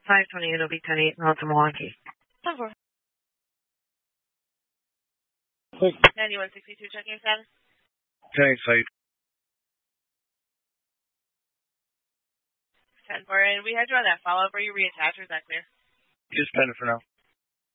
5:20, it'll be 10:08 in Milwaukee. 9162, checking status. 10-8 site. 10-4, and we had you on that follow-up. Are you reattached or is that clear? Just pending for now.